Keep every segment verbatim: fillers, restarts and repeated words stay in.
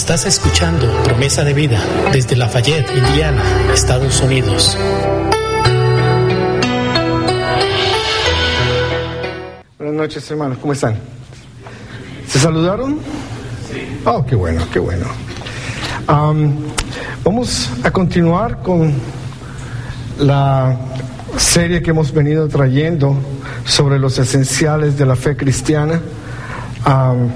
Estás escuchando Promesa de Vida desde Lafayette, Indiana, Estados Unidos. Buenas noches, hermanos, ¿cómo están? ¿Se saludaron? Sí. Oh, qué bueno, qué bueno. Um, vamos a continuar con la serie que hemos venido trayendo sobre los esenciales de la fe cristiana. Um,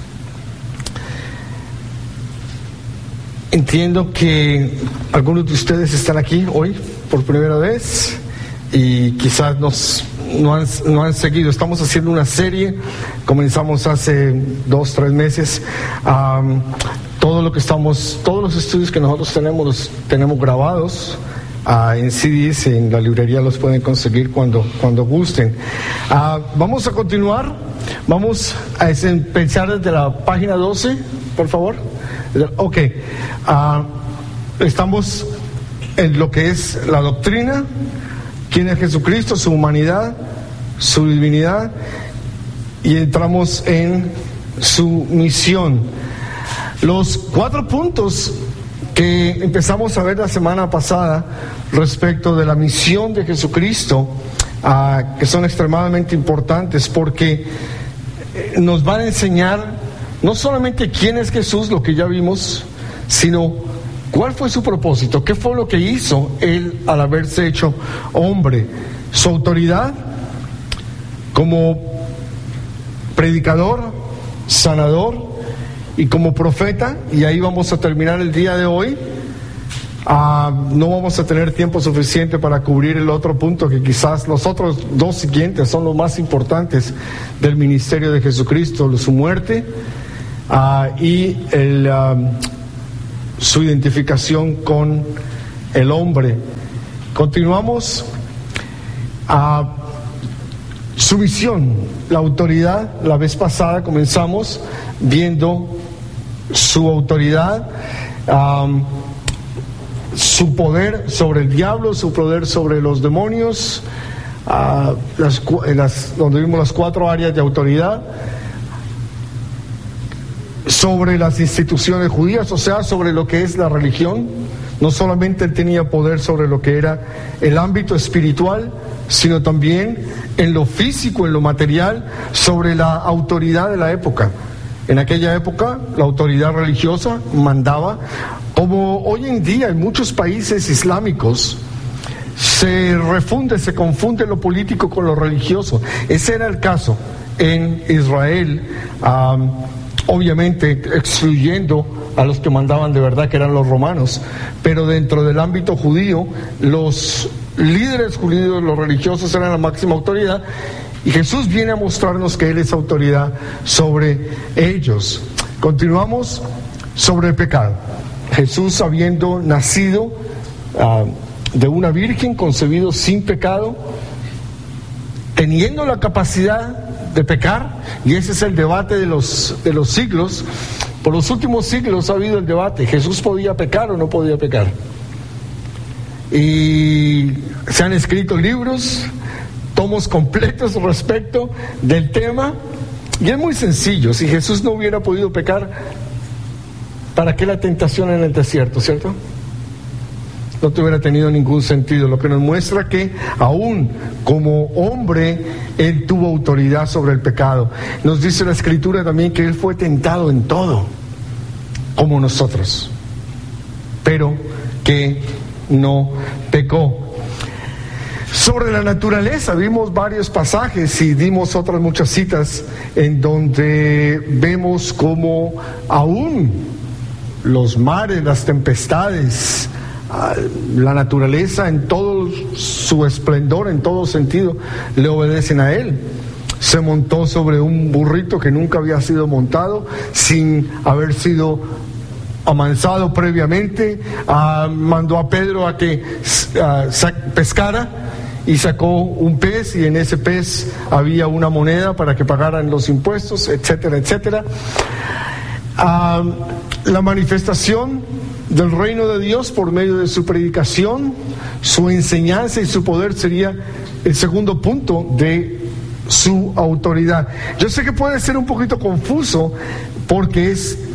entiendo que algunos de ustedes están aquí hoy por primera vez y quizás nos, no, han, no han seguido. Estamos haciendo una serie, comenzamos hace dos, tres meses. Um, todo lo que estamos, todos los estudios que nosotros tenemos los tenemos grabados Uh, en C Ds, en la librería los pueden conseguir cuando, cuando gusten. Uh, vamos a continuar, vamos a empezar desde la página doce, por favor. Ok, uh, estamos en lo que es la doctrina, quién es Jesucristo, su humanidad, su divinidad, y entramos en su misión. Los cuatro puntos que empezamos a ver la semana pasada respecto de la misión de Jesucristo, uh, que son extremadamente importantes porque nos van a enseñar no solamente quién es Jesús, lo que ya vimos, sino cuál fue su propósito, qué fue lo que hizo Él al haberse hecho hombre, su autoridad como predicador, sanador y como profeta. Y ahí vamos a terminar el día de hoy. Uh, no vamos a tener tiempo suficiente para cubrir el otro punto, que quizás los otros dos siguientes son los más importantes del ministerio de Jesucristo: su muerte uh, y el, uh, su identificación con el hombre. Continuamos a uh, su misión, la autoridad. La vez pasada comenzamos viendo su autoridad, um, su poder sobre el diablo, su poder sobre los demonios, uh, las, las, donde vimos las cuatro áreas de autoridad, sobre las instituciones judías, o sea, sobre lo que es la religión. No solamente él tenía poder sobre lo que era el ámbito espiritual, sino también en lo físico, en lo material, sobre la autoridad de la época. En aquella época la autoridad religiosa mandaba, como hoy en día en muchos países islámicos se refunde, se confunde lo político con lo religioso. Ese era el caso en Israel, um, obviamente excluyendo a los que mandaban de verdad, que eran los romanos, pero dentro del ámbito judío los líderes judíos, los religiosos, eran la máxima autoridad. Y Jesús viene a mostrarnos que Él es autoridad sobre ellos. Continuamos sobre el pecado. Jesús, habiendo nacido uh, de una virgen, concebido sin pecado, teniendo la capacidad de pecar, y ese es el debate de los, de los siglos. Por los últimos siglos ha habido el debate: ¿Jesús podía pecar o no podía pecar? Y se han escrito libros, tomos completos respecto del tema, y es muy sencillo. Si Jesús no hubiera podido pecar, ¿para qué la tentación en el desierto, cierto? No te hubiera tenido ningún sentido, lo que nos muestra que aún como hombre Él tuvo autoridad sobre el pecado. Nos dice la Escritura también que Él fue tentado en todo, como nosotros, pero que no pecó. Sobre la naturaleza vimos varios pasajes y dimos otras muchas citas en donde vemos cómo aún los mares, las tempestades, la naturaleza en todo su esplendor, en todo sentido, le obedecen a Él. Se montó sobre un burrito que nunca había sido montado, sin haber sido amansado previamente. Uh, mandó a Pedro a que uh, pescara y sacó un pez, y en ese pez había una moneda para que pagaran los impuestos, etcétera, etcétera. Uh, la manifestación del reino de Dios por medio de su predicación, su enseñanza y su poder sería el segundo punto de su autoridad. Yo sé que puede ser un poquito confuso porque es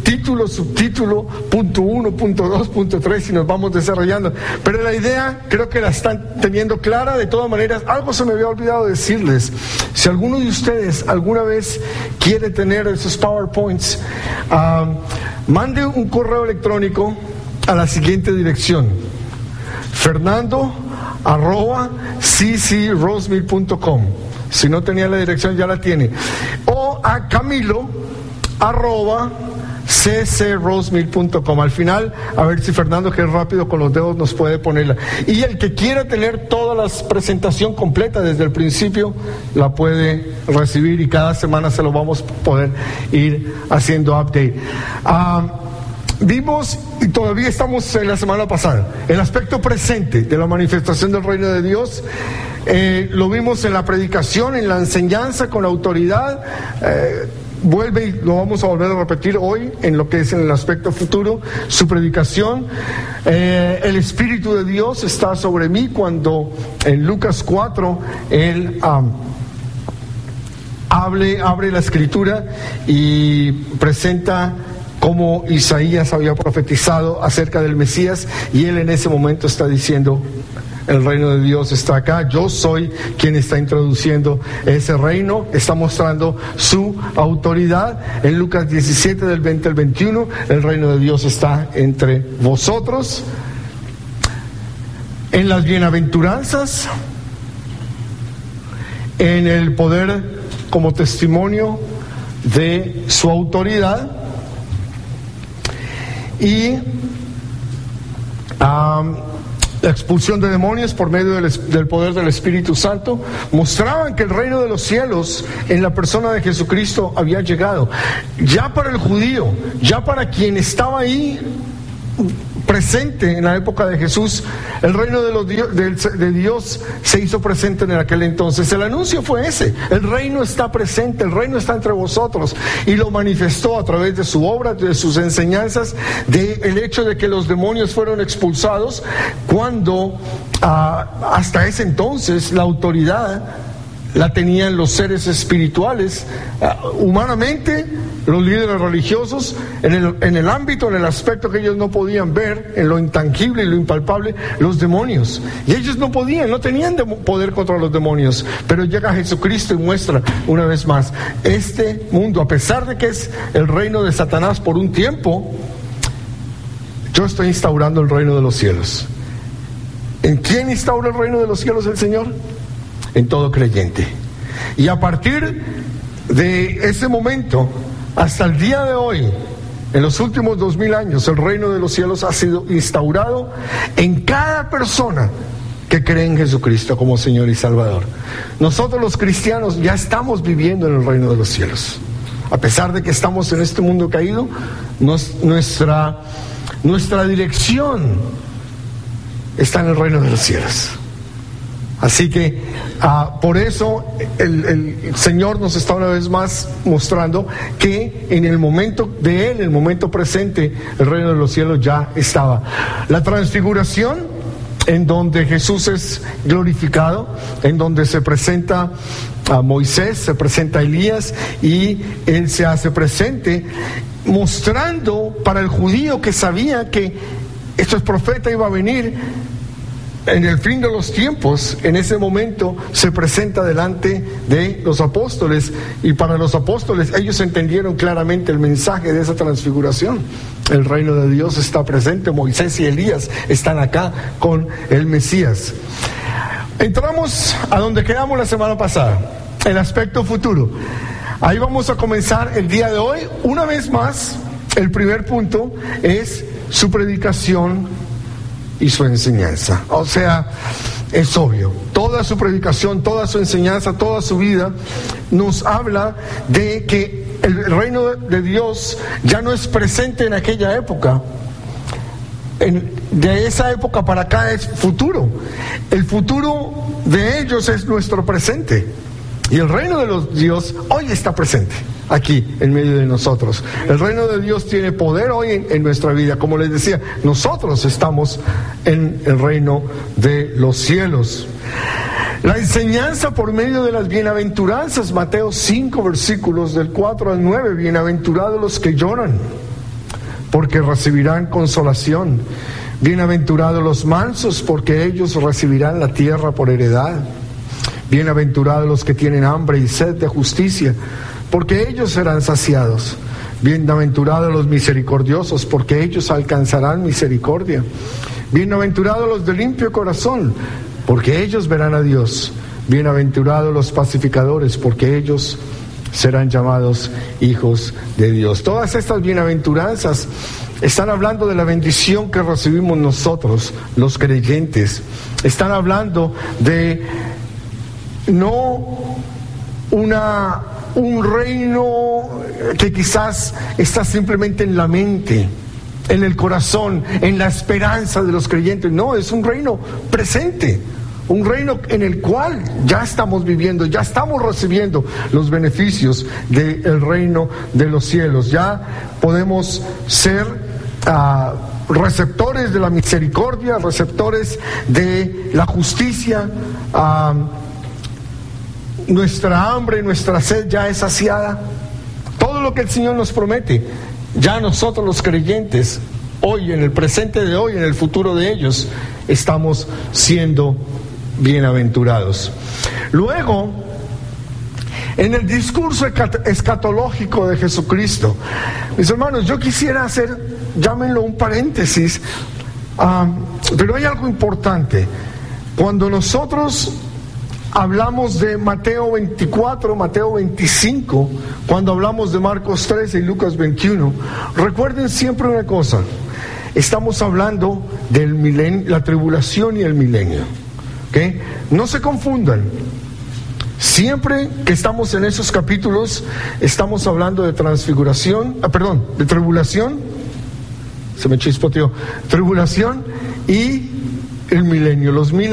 título, subtítulo, punto uno, punto dos, punto tres y nos vamos desarrollando. Pero la idea creo que la están teniendo clara. De todas maneras, algo se me había olvidado decirles. Si alguno de ustedes alguna vez quiere tener esos PowerPoints, uh, mande un correo electrónico a la siguiente dirección: fernando arroba c c rosemill punto com. Si no tenía la dirección, ya la tiene. O a camilo arroba c c rosemill punto com. Al final, a ver si Fernando, que es rápido con los dedos, nos puede ponerla. Y el que quiera tener toda la presentación completa desde el principio, la puede recibir y cada semana se lo vamos a poder ir haciendo update. Uh, Vimos, y todavía estamos en la semana pasada, el aspecto presente de la manifestación del reino de Dios. Eh, lo vimos en la predicación, en la enseñanza con autoridad. Eh, vuelve y lo vamos a volver a repetir hoy en lo que es en el aspecto futuro, su predicación. Eh, el Espíritu de Dios está sobre mí cuando en Lucas cuatro él um, hable, abre la escritura y presenta como Isaías había profetizado acerca del Mesías, y él en ese momento está diciendo: el reino de Dios está acá, yo soy quien está introduciendo ese reino, está mostrando su autoridad. En Lucas diecisiete del veinte al veintiuno, el reino de Dios está entre vosotros. En las bienaventuranzas, en el poder como testimonio de su autoridad, y um, la expulsión de demonios por medio del, del poder del Espíritu Santo, mostraban que el reino de los cielos en la persona de Jesucristo había llegado. Ya para el judío, ya para quien estaba ahí presente en la época de Jesús, el reino de, los Dios, de, de Dios se hizo presente en aquel entonces. El anuncio fue ese: el reino está presente, el reino está entre vosotros, y lo manifestó a través de su obra, de sus enseñanzas, del hecho de que los demonios fueron expulsados, cuando uh, hasta ese entonces la autoridad la tenían los seres espirituales. Uh, humanamente, los líderes religiosos, en el, en el ámbito, en el aspecto que ellos no podían ver, en lo intangible y lo impalpable, los demonios. Y ellos no podían, no tenían de poder contra los demonios. Pero llega Jesucristo y muestra una vez más: este mundo, a pesar de que es el reino de Satanás por un tiempo, yo estoy instaurando el reino de los cielos. ¿En quién instaura el reino de los cielos el Señor? En todo creyente. Y a partir de ese momento hasta el día de hoy, en los últimos dos mil años, el reino de los cielos ha sido instaurado en cada persona que cree en Jesucristo como Señor y Salvador. Nosotros los cristianos ya estamos viviendo en el reino de los cielos. A pesar de que estamos en este mundo caído, nos, nuestra, nuestra dirección está en el reino de los cielos. Así que uh, por eso el, el Señor nos está una vez más mostrando que en el momento de Él, en el momento presente, el reino de los cielos ya estaba. La transfiguración, en donde Jesús es glorificado, en donde se presenta a Moisés, se presenta a Elías, y Él se hace presente, mostrando para el judío que sabía que este profeta iba a venir en el fin de los tiempos. En ese momento se presenta delante de los apóstoles, y para los apóstoles, ellos entendieron claramente el mensaje de esa transfiguración. El reino de Dios está presente, Moisés y Elías están acá con el Mesías. Entramos a donde quedamos la semana pasada, el aspecto futuro. Ahí vamos a comenzar el día de hoy. Una vez más, el primer punto es su predicación y su enseñanza. O sea, es obvio, toda su predicación, toda su enseñanza, toda su vida nos habla de que el reino de Dios ya no es presente en aquella época. En, de esa época para acá es futuro. El futuro de ellos es nuestro presente. Y el reino de los Dios hoy está presente, aquí en medio de nosotros. El reino de Dios tiene poder hoy en, en nuestra vida. Como les decía, nosotros estamos en el reino de los cielos. La enseñanza por medio de las bienaventuranzas, Mateo cinco versículos del cuatro al nueve. Bienaventurados los que lloran, porque recibirán consolación. Bienaventurados los mansos, porque ellos recibirán la tierra por heredad. Bienaventurados los que tienen hambre y sed de justicia, porque ellos serán saciados. Bienaventurados los misericordiosos, porque ellos alcanzarán misericordia. Bienaventurados los de limpio corazón, porque ellos verán a Dios. Bienaventurados los pacificadores, porque ellos serán llamados hijos de Dios. Todas estas bienaventuranzas están hablando de la bendición que recibimos nosotros, los creyentes. Están hablando de no una, un reino que quizás está simplemente en la mente, en el corazón, en la esperanza de los creyentes. No, es un reino presente, un reino en el cual ya estamos viviendo, ya estamos recibiendo los beneficios del reino de los cielos. Ya podemos ser uh, receptores de la misericordia, receptores de la justicia. Uh, nuestra hambre, nuestra sed ya es saciada. Todo lo que el Señor nos promete, ya nosotros los creyentes, hoy, en el presente de hoy, en el futuro de ellos, estamos siendo bienaventurados. Luego, en el discurso escatológico de Jesucristo, mis hermanos, yo quisiera hacer, llámenlo un paréntesis, um, pero hay algo importante. Cuando nosotros hablamos de Mateo veinticuatro, Mateo veinticinco, cuando hablamos de Marcos trece y Lucas veintiuno, recuerden siempre una cosa: estamos hablando de la tribulación y el milenio. ¿Okay? No se confundan. Siempre que estamos en esos capítulos, estamos hablando de transfiguración, ah, perdón, de tribulación, se me chispoteó, tribulación y el milenio, los mil